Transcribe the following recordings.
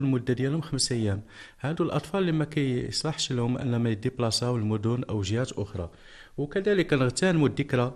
المده ديالهم 5 ايام. هادو الاطفال اللي ما كيصلحش لهم ان ما يديبلاصاو المدن او جهات اخرى. وكذلك نغتنموا الذكرى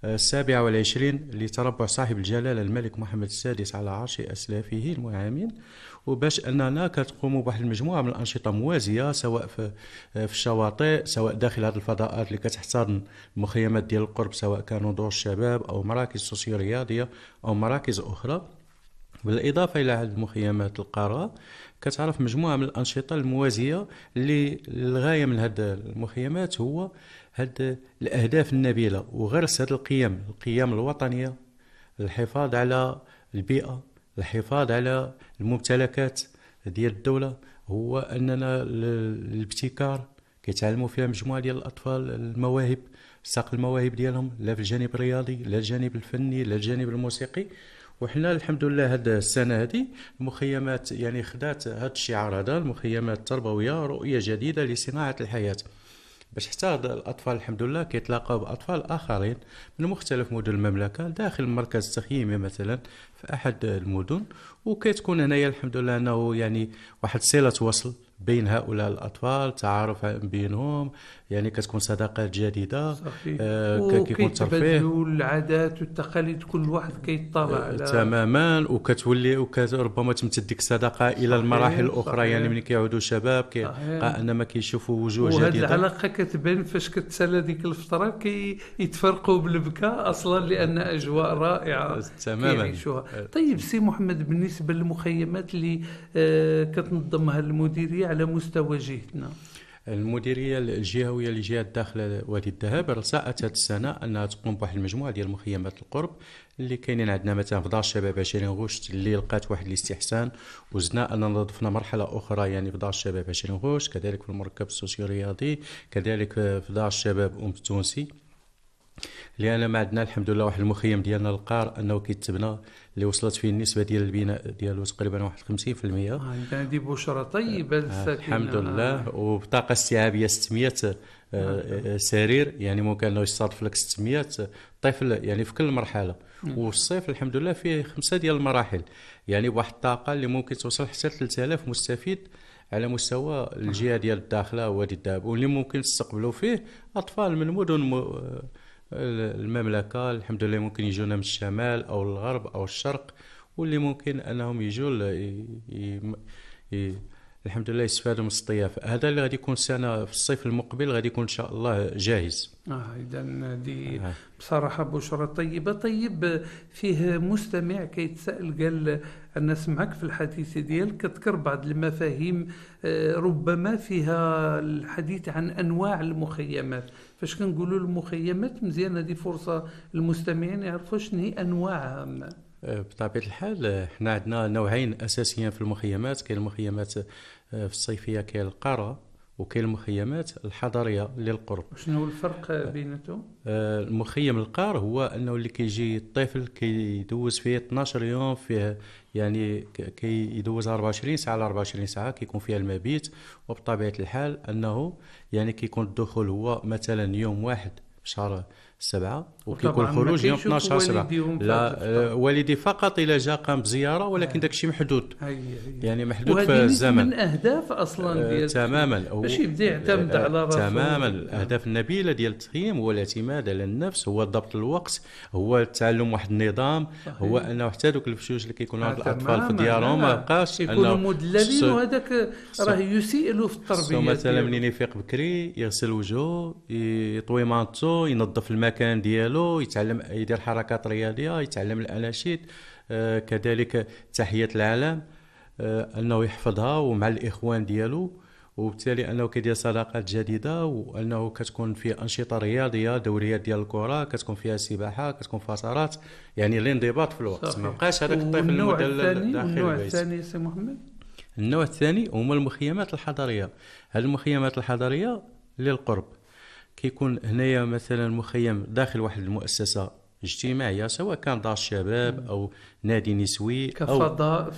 27 لتربع صاحب الجلالة الملك محمد السادس على عرش أسلافه المعامين، وباش أننا كتقوموا بواحد المجموعة من الأنشطة موازية، سواء في الشواطئ، سواء داخل هذه الفضاءات اللي كتحتضن المخيمات ديال القرب، سواء كانوا دور الشباب أو مراكز سوسيو رياضية أو مراكز أخرى. بالإضافة إلى هذه المخيمات القارة، كتعرف مجموعة من الأنشطة الموازية اللي الغاية من هذه المخيمات هو هذه الأهداف النبيلة وغرس هذه القيم الوطنية، الحفاظ على البيئة، الحفاظ على الممتلكات ديال الدولة. هو أننا الابتكار كيتعلموا فيها مجموعة ديال الأطفال المواهب، صقل المواهب ديالهم، لا في الجانب الرياضي، لا الجانب الفني، لا الجانب الموسيقي. وحنا الحمد لله هذه السنه هذه المخيمات يعني خدات هذا الشعار، هذا المخيمات التربويه رؤيه جديده لصناعه الحياه، باش حتى الاطفال الحمد لله كيتلاقاو باطفال اخرين من مختلف مدن المملكه داخل المركز التخييمي مثلا في احد المدن، وكتكون هنايا الحمد لله انه يعني واحد صله وصل بين هؤلاء الاطفال، تعارف بينهم، يعني كتكون صداقات جديده. صحيح. كيكون ترفيه. وكيتبادلوا العادات والتقاليد، كل واحد كيطلع على. تماما. وكتولي ربما تمتد ديك الصداقه الى المراحل صحيح الاخرى، يعني صحيح ملي كيعودوا شباب صحيح. كيلقى انما كيشوفوا وجوه وهذه جديده. العلاقة كتبان فاش كتسالى ديك الفترة يتفرقوا بالبكاء أصلا، لأن أجواء رائعة تماما. كيعيشوها. طيب سي محمد، بالنسبة للمخيمات اللي كتنظمها المديرية على مستوى جهتنا. المديريه الجهويه لجهه داخل وادي الذهب رسأت هذه السنه انها تقوم بواحد المجموعه ديال مخيمات القرب اللي كاينين عندنا، مثلا في دار الشباب 20 غشت اللي لقات واحد الاستحسان، وزدنا اننا ضفنا مرحله اخرى يعني في دار الشباب 20 غشت، كذلك في المركب السوسيو رياضي، كذلك في دار الشباب التونسي. لان ما عندنا الحمد لله واحد المخيم ديالنا القار انه كيتبنى اللي وصلت فيه النسبه ديال البناء ديالو تقريبا واحد 50%. عندنا دي بشرى طيبة للساكنة. الحمد لله. وبطاقه استيعابيه 600 سرير، يعني ممكن انه يصادف لك 600 طفل يعني في كل مرحله. والصيف الحمد لله فيه 5 ديال المراحل، يعني بواحد الطاقه اللي ممكن توصل حتى 3000 مستفيد على مستوى الجهه ديال الداخله وادي الذهب، واللي ممكن تستقبلوا فيه اطفال من مدن المملكه الحمد لله، ممكن يجونا من الشمال او الغرب او الشرق، واللي ممكن انهم يجوا الحمد لله يستفادوا من الضيافه. هذا اللي غادي يكون سنه في الصيف المقبل غادي يكون ان شاء الله جاهز. إذا دي بصراحة بشرى طيبة. طيب فيه مستمع كيتسأل، قال أنا سمعك في الحديث ديالك كتذكر بعض المفاهيم ربما فيها الحديث عن أنواع المخيمات. فاش كنقولوا المخيمات مزيان هذه فرصة المستمعين يعرفوا شنو هي أنواعها. بطبيعة الحال احنا عندنا نوعين اساسيين في المخيمات. كاين المخيمات في الصيفية، كاين القارة، وكاين المخيمات الحضرية للقرب. شنو هو الفرق بيناتهم؟ المخيم القار هو انه اللي كيجي الطفل كيدوز فيه 12 يوم فيه، يعني كيدوز 24 ساعة على 24 ساعة، كيكون فيها المبيت. وبطبيعة الحال انه يعني كيكون الدخول هو مثلا يوم 1 شهر 7، وكيكون الخروج يوم 12 7. لا والدي فقط الى جا قام بزياره، ولكن داكشي محدود، يعني محدود في الزمن. من اهداف اصلا ديال تماما باش يبدا يعتمد على راسه. تماما. الاهداف النبيله ديال التخييم هو الاعتماد على النفس، هو ضبط الوقت، هو تعلم واحد النظام. هو انه حتى دوك الفشوش اللي كيكونوا عند الاطفال في ديارهم ما بقاش يكونوا مدللين، وهذاك راه يسيء له في التربيه. مثلا منين يفيق بكري يغسل وجهه، يطوي مانطو، ينظف المكان ديالو، يتعلم يدير حركات رياضيه، يتعلم الاناشيد، كذلك تحيه العلم، انه يحفظها ومع الاخوان ديالو، وبالتالي انه كيدير صداقات جديده، وانه كتكون فيه انشطه رياضيه، دوريات ديال الكره، كتكون فيها سباحه، كتكون فترات يعني الانضباط في الوقت. ما بقاش هذاك الطفل المدلل داخل النوع البيت. الثاني سي محمد؟ النوع الثاني هما المخيمات الحضريه. هذه المخيمات الحضريه للقرب كيكون هنايا مثلا مخيم داخل واحد المؤسسه اجتماعيه، سواء كان دار الشباب او نادي نسوي كفضاء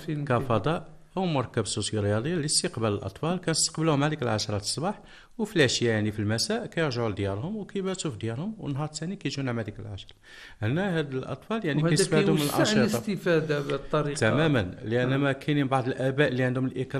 او مركب سوسيو رياضي لاستقبال الاطفال. كنستقبلوهم هذيك 10 الصباح، وفي العشيه يعني في المساء كيرجعوا لديارهم وكيباتوا في ديارهم، والنهار الثاني كيجونا مع ديك 10. هنا هاد الاطفال يعني كيستفادوا من الانشطه. الاستفاده بالطريقه تماما، لان ما كاينين بعض الاباء اللي عندهم الاكراه